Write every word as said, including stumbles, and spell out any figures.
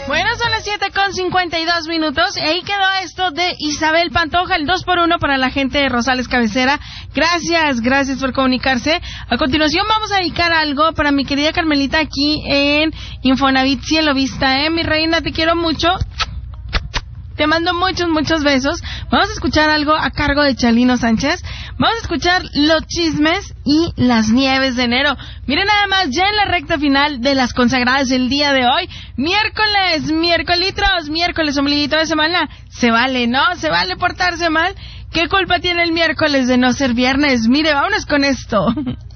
Bueno, son las siete con cincuenta y dos minutos. Y ahí quedó esto de Isabel Pantoja, el dos por uno para la gente de Rosales Cabecera. Gracias, gracias por comunicarse. A continuación vamos a dedicar algo para mi querida Carmelita aquí en Infonavit Cielo Vista, ¿eh? Mi reina, te quiero mucho. Te mando muchos, muchos besos. Vamos a escuchar algo a cargo de Chalino Sánchez. Vamos a escuchar los chismes y las nieves de enero. Miren nada más, ya en la recta final de las consagradas el día de hoy. Miércoles, miércolitros, miércoles, ombliguito de semana. Se vale, ¿no? Se vale portarse mal. ¿Qué culpa tiene el miércoles de no ser viernes? Mire, vámonos con esto.